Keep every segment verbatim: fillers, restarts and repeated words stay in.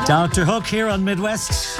Doctor Hook here on Midwest.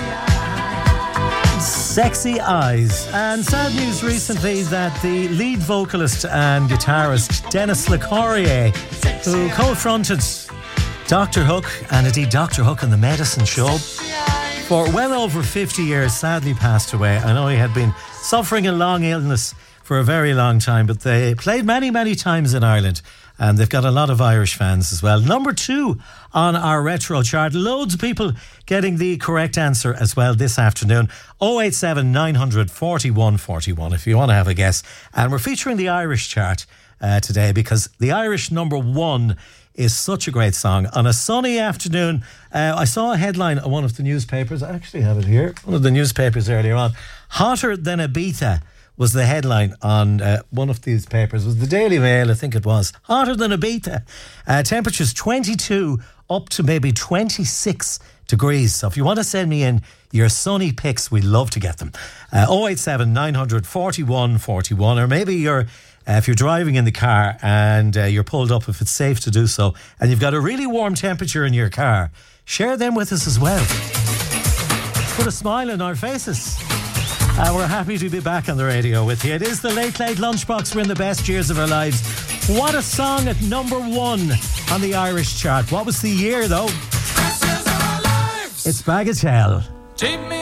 Sexy Eyes. And sad news recently that the lead vocalist and guitarist Dennis LeCorrier, who co-fronted Doctor Hook and indeed Doctor Hook and the Medicine Show for well over fifty years, sadly passed away. I know he had been suffering a long illness for a very long time, but they played many, many times in Ireland. And they've got a lot of Irish fans as well. Number two on our retro chart. Loads of people getting the correct answer as well this afternoon. oh eight seven nine hundred forty-one forty-one if you want to have a guess. And we're featuring the Irish chart uh, today because the Irish number one is such a great song. On a sunny afternoon, uh, I saw a headline on one of the newspapers. I actually have it here. One of the newspapers earlier on. Hotter than Ibiza was the headline on uh, one of these papers. It was the Daily Mail, I think it was. Hotter than Ibiza. Uh, temperatures twenty-two up to maybe twenty-six degrees. So if you want to send me in your sunny pics, we'd love to get them. Uh, oh eight seven nine hundred forty-one forty-one, or maybe you're Uh, if you're driving in the car and uh, you're pulled up, if it's safe to do so, and you've got a really warm temperature in your car, share them with us as well. Put a smile on our faces. Uh, we're happy to be back on the radio with you. It is the Late Late Lunchbox. We're in the best years of our lives. What a song at number one on the Irish chart. What was the year, though? It's Bagatelle.